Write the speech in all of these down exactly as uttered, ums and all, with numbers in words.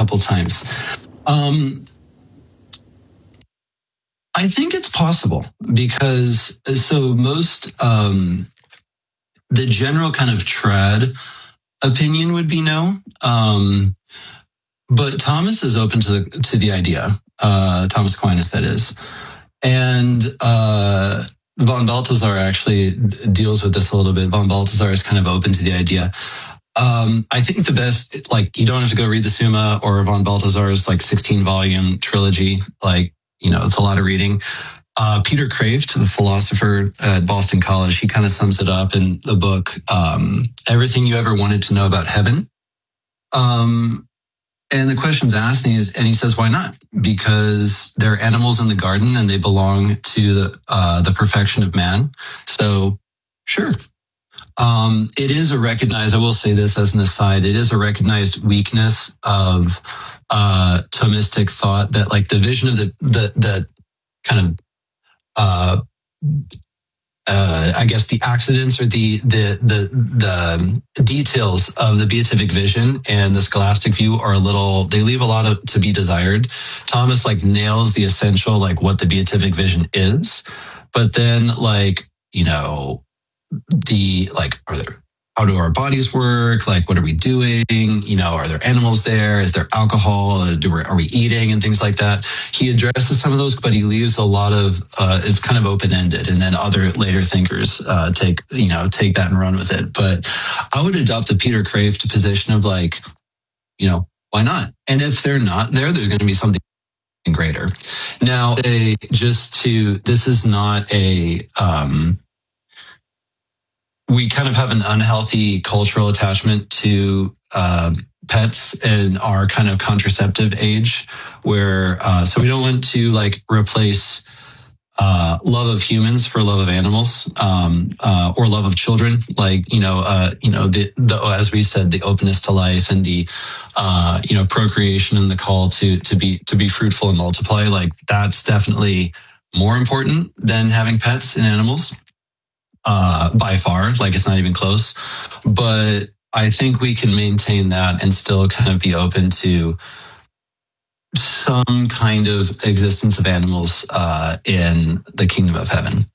couple times. Um, I think it's possible because so most um, the general kind of trad opinion would be no, um, but Thomas is open to the, to the idea. Uh, Thomas Aquinas, that is, and uh, von Balthasar actually deals with this a little bit. Von Balthasar is kind of open to the idea. Um, I think the best, like, you don't have to go read the Summa or von Balthasar's like sixteen volume trilogy. Like, you know, it's a lot of reading. Uh, Peter Kraft, the philosopher at Boston College, he kind of sums it up in the book, um, Everything You Ever Wanted to Know About Heaven. Um, and the question's asked, and, he's, and he says, why not? Because they're animals in the garden and they belong to the, uh, the perfection of man. So, sure. Um, it is a recognized, I will say this as an aside, it is a recognized weakness of uh, Thomistic thought that like the vision of the, the, the kind of, uh, uh, I guess the accidents or the, the, the, the details of the beatific vision and the scholastic view are a little, they leave a lot of to be desired. Thomas like nails the essential, like what the beatific vision is, but then like, you know, the like are there how do our bodies work, like what are we doing, you know, are there animals there, is there alcohol, do we, are we eating and things like that. He addresses some of those, but he leaves a lot of uh it's kind of open-ended, and then other later thinkers uh take you know take that and run with it. But I would adopt the Peter Kraft position of like, you know, why not? And if they're not there, there's going to be something greater. Now they just to this is not a um we kind of have an unhealthy cultural attachment to uh, pets in our kind of contraceptive age, where uh, so we don't want to like replace uh, love of humans for love of animals, um, uh, or love of children. Like you know, uh, you know, the, the as we said, the openness to life and the uh, you know procreation and the call to to be to be fruitful and multiply. Like that's definitely more important than having pets and animals. Uh, by far, like it's not even close. But I think we can maintain that and still kind of be open to some kind of existence of animals uh, in the kingdom of heaven.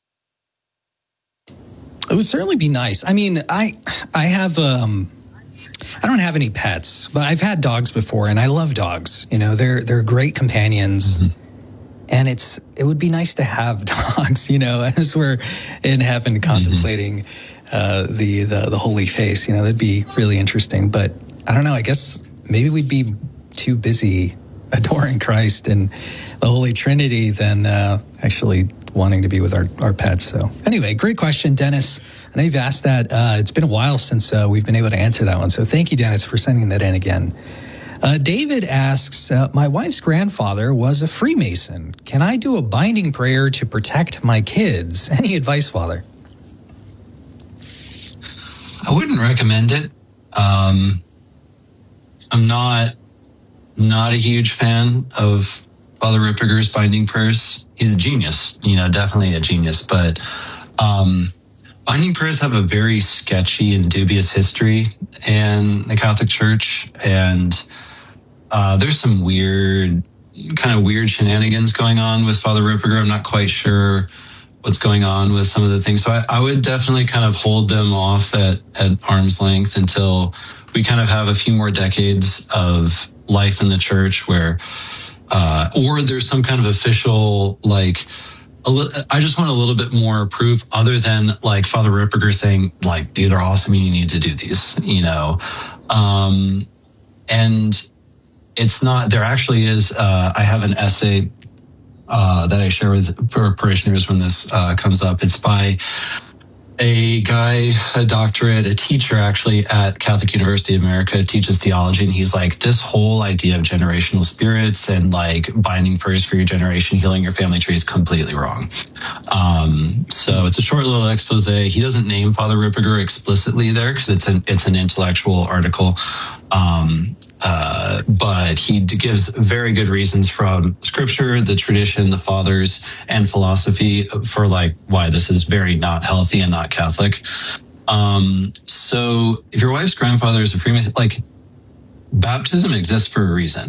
It would certainly be nice. I mean, I I have um, I don't have any pets, but I've had dogs before, and I love dogs. You know, they're they're great companions. Mm-hmm. And it's it would be nice to have dogs, you know, as we're in heaven contemplating uh, the, the the holy face. You know, that'd be really interesting. But I don't know. I guess maybe we'd be too busy adoring Christ and the Holy Trinity than uh, actually wanting to be with our, our pets. So anyway, great question, Dennis. I know you've asked that. Uh, it's been a while since uh, we've been able to answer that one. So thank you, Dennis, for sending that in again. Uh, David asks, uh, my wife's grandfather was a Freemason. Can I do a binding prayer to protect my kids? Any advice, Father? I wouldn't recommend it. Um, I'm not not a huge fan of Father Ripperger's binding prayers. He's a genius, you know, definitely a genius. But um, binding prayers have a very sketchy and dubious history in the Catholic Church, and Uh, there's some weird, kind of weird shenanigans going on with Father Ripperger. I'm not quite sure what's going on with some of the things. So I, I would definitely kind of hold them off at, at arm's length until we kind of have a few more decades of life in the church where, uh, or there's some kind of official, like, a li- I just want a little bit more proof other than like Father Ripperger saying like, these are awesome, you need to do these, you know? Um, and It's not, there actually is, uh, I have an essay uh, that I share with parishioners when this uh, comes up. It's by a guy, a doctorate, a teacher actually at Catholic University of America, teaches theology. And he's like, this whole idea of generational spirits and like binding prayers for your generation, healing your family tree is completely wrong. Um, so it's a short little expose. He doesn't name Father Ripperger explicitly there because it's an, it's an intellectual article. Um, Uh, but he gives very good reasons from scripture, the tradition, the fathers, and philosophy for like why this is very not healthy and not Catholic. Um, so if your wife's grandfather is a Freemason, like baptism exists for a reason.